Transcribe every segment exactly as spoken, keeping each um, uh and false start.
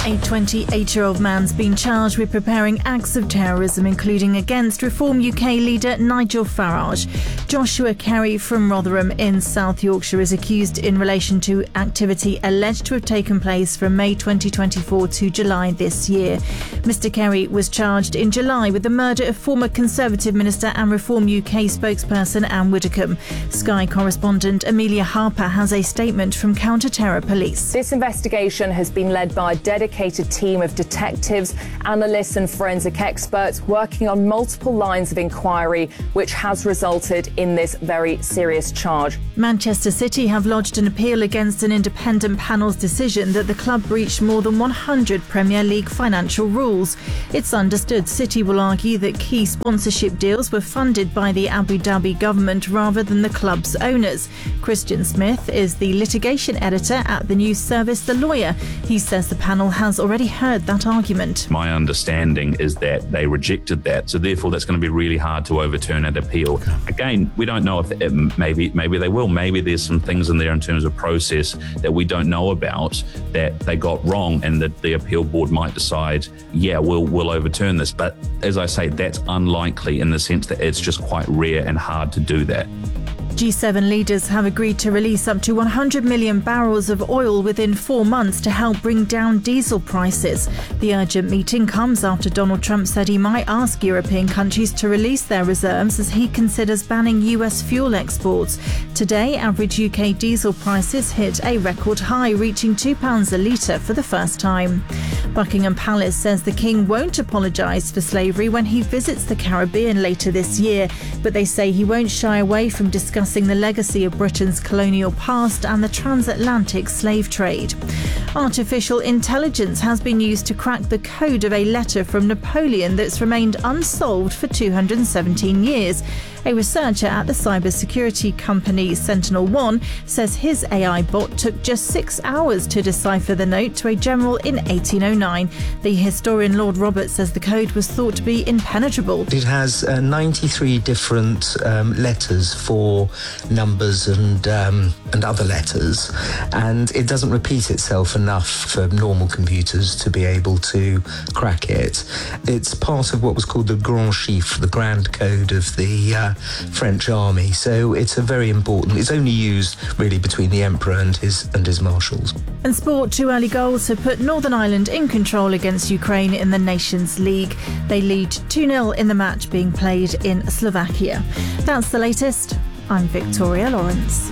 A twenty-eight-year-old man's been charged with preparing acts of terrorism, including against Reform U K leader Nigel Farage. Joshua Carey from Rotherham in South Yorkshire is accused in relation to activity alleged to have taken place from May twenty twenty-four to July this year. Mister Carey was charged in July with the murder of former Conservative Minister and Reform U K spokesperson Anne Widdecombe. Sky correspondent Amelia Harper has a statement from Counter-Terror Police. This investigation has been led by a dedicated team of detectives, analysts and forensic experts working on multiple lines of inquiry, which has resulted in this very serious charge. Manchester City have lodged an appeal against an independent panel's decision that the club breached more than one hundred Premier League financial rules. It's understood City will argue that key sponsorship deals were funded by the Abu Dhabi government rather than the club's owners. Christian Smith is the litigation editor at the news service The Lawyer. He says the panel has already heard that argument. My understanding is that they rejected that, so therefore that's going to be really hard to overturn an appeal. Again, we don't know if it, maybe maybe they will. Maybe there's some things in there in terms of process that we don't know about that they got wrong, and that the appeal board might decide, yeah, we'll we'll overturn this. But as I say, that's unlikely in the sense that it's just quite rare and hard to do that. G seven leaders have agreed to release up to one hundred million barrels of oil within four months to help bring down diesel prices. The urgent meeting comes after Donald Trump said he might ask European countries to release their reserves as he considers banning U S fuel exports. Today, average U K diesel prices hit a record high, reaching two pounds a litre for the first time. Buckingham Palace says the King won't apologise for slavery when he visits the Caribbean later this year, but they say he won't shy away from discussing the legacy of Britain's colonial past and the transatlantic slave trade. Artificial intelligence has been used to crack the code of a letter from Napoleon that's remained unsolved for two hundred seventeen years. A researcher at the cybersecurity company Sentinel One says his A I bot took just six hours to decipher the note to a general in eighteen oh nine. The historian Lord Roberts says the code was thought to be impenetrable. It has uh, ninety-three different um, letters for numbers and um, and other letters, and it doesn't repeat itself enough for normal computers to be able to crack it. It's part of what was called the Grand Chiffre, the grand code of the uh, French army, so it's a very important. It's only used really between the Emperor and his and his marshals. And sport, two early goals have put Northern Ireland in control against Ukraine in the Nations League. They lead two nil in the match being played in Slovakia. That's the latest. I'm Victoria Lawrence.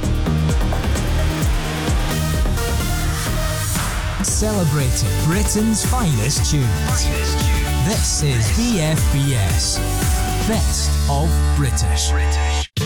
Celebrating Britain's finest tunes. This is B F B S, Best of British.